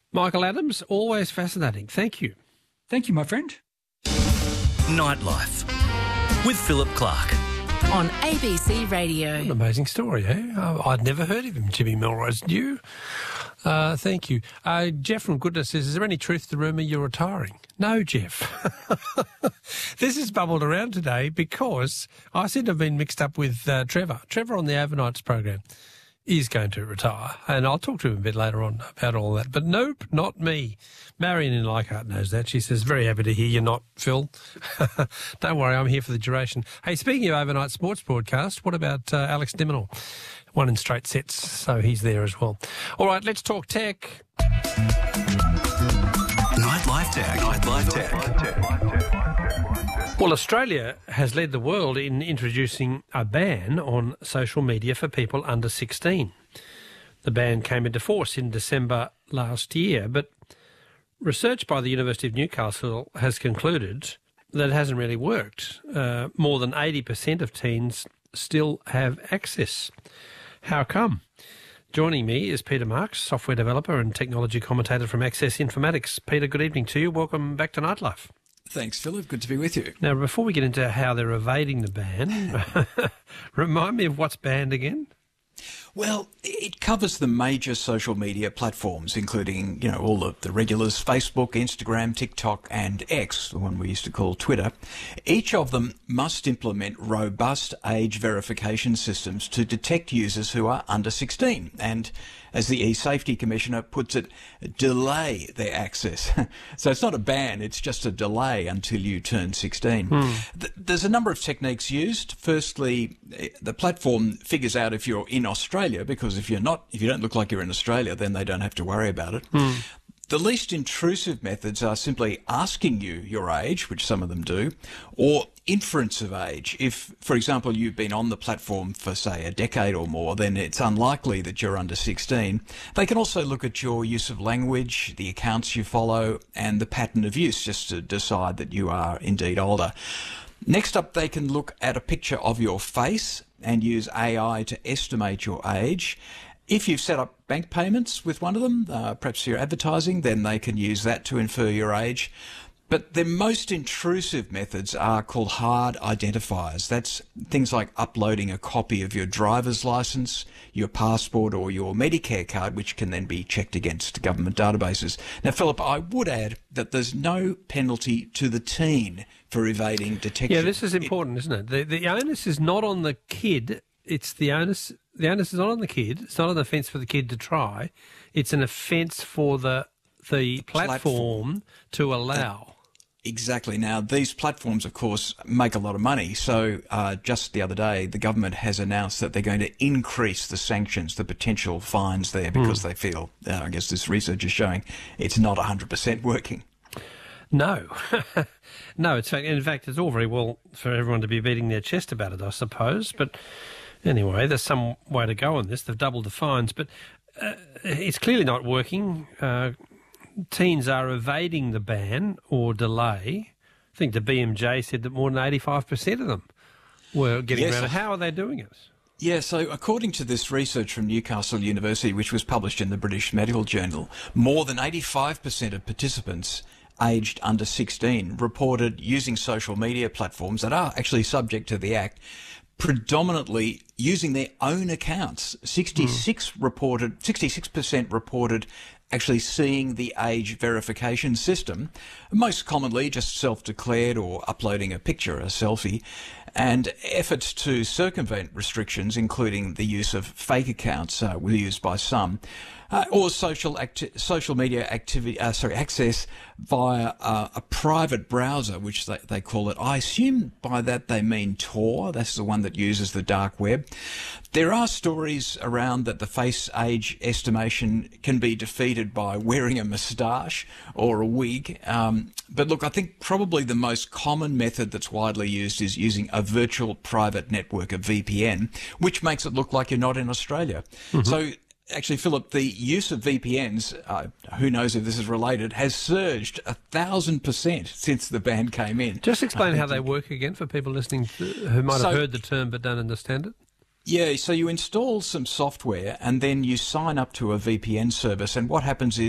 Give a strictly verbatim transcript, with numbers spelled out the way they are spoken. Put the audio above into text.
Michael Adams, always fascinating. Thank you. Thank you, my friend. Nightlife with Philip Clark. On A B C Radio. What an amazing story, eh? I'd never heard of him, Jimmy Melrose. Did you? Uh, thank you. Uh, Jeff from Goodness says, is there any truth to the rumour you're retiring? No, Jeff. This has bubbled around today because I seem to have been mixed up with uh, Trevor. Trevor on the Overnights program is going to retire, and I'll talk to him a bit later on about all that. But nope, not me. Marion in Leichhardt knows that. She says, very happy to hear you're not, Phil. Don't worry, I'm here for the duration. Hey, speaking of overnight sports broadcast, what about uh, Alex Diminor? One in straight sets, so he's there as well. All right, let's talk tech. Nightlife Tech. Nightlife Tech. Well, Australia has led the world in introducing a ban on social media for people under sixteen. The ban came into force in December last year, but research by the University of Newcastle has concluded that it hasn't really worked. Uh, more than eighty percent of teens still have access. How come? Joining me is Peter Marks, software developer and technology commentator from Access Informatics. Peter, good evening to you. Welcome back to Nightlife. Thanks, Philip. Good to be with you. Now, before we get into how they're evading the ban, remind me of what's banned again? Well, it covers the major social media platforms, including, you know, all of the regulars, Facebook, Instagram, TikTok, and X, the one we used to call Twitter. Each of them must implement robust age verification systems to detect users who are under sixteen and, as the eSafety Commissioner puts it, delay their access. So it's not a ban, it's just a delay until you turn sixteen. Hmm. Th- there's a number of techniques used. Firstly, the platform figures out if you're in Australia, because if you're not, if you don't look like you're in Australia, then they don't have to worry about it. Hmm. The least intrusive methods are simply asking you your age, which some of them do, or inference of age. If, for example, you've been on the platform for, say, a decade or more, then it's unlikely that you're under sixteen. They can also look at your use of language, the accounts you follow, and the pattern of use, just to decide that you are indeed older. Next up, they can look at a picture of your face and use A I to estimate your age. If you've set up bank payments with one of them, uh, perhaps you're advertising, then they can use that to infer your age. But the most intrusive methods are called hard identifiers. That's things like uploading a copy of your driver's license, your passport, or your Medicare card, which can then be checked against government databases. Now, Philip, I would add that there's no penalty to the teen for evading detection. Yeah, this is important, it, isn't it? The, the onus is not on the kid. It's the onus. The onus is not on the kid. It's not an offence for the kid to try. It's an offence for the the platform, platform. to allow. Uh, Exactly. Now, these platforms, of course, make a lot of money. So uh, just the other day, the government has announced that they're going to increase the sanctions, the potential fines there, because mm. they feel, uh, I guess this research is showing, it's not one hundred percent working. No. No, it's, in fact, it's all very well for everyone to be beating their chest about it, I suppose. But anyway, there's some way to go on this. They've doubled the fines. But uh, it's clearly not working. Uh Teens are evading the ban or delay. I think the B M J said that more than eighty-five percent of them were getting yes. around it. How are they doing it? Yeah, so according to this research from Newcastle University, which was published in the British Medical Journal, more than eighty-five percent of participants aged under sixteen reported using social media platforms that are actually subject to the Act, predominantly using their own accounts. sixty-six mm. reported, sixty-six percent reported actually seeing the age verification system, most commonly just self-declared or uploading a picture, a selfie, and efforts to circumvent restrictions, including the use of fake accounts, uh, were used by some, uh, or social acti- social media activity, uh, sorry, access via uh, a private browser, which they, they call it. I assume by that they mean Tor. That's the one that uses the dark web. There are stories around that the face age estimation can be defeated by wearing a moustache or a wig. Um, but look, I think probably the most common method that's widely used is using a virtual private network, a V P N, which makes it look like you're not in Australia. Mm-hmm. So actually, Philip, the use of V P Ns, uh, who knows if this is related, has surged a thousand percent since the ban came in. Just explain how they work again for people listening to, who might have so, heard the term but don't understand it. Yeah, so you install some software and then you sign up to a V P N service, and what happens is